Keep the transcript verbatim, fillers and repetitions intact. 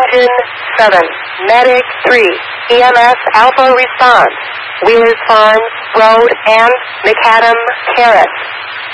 Engine seven, Medic three, E M S Alpha response, Wheelers Farms Road and McAdam Terrace.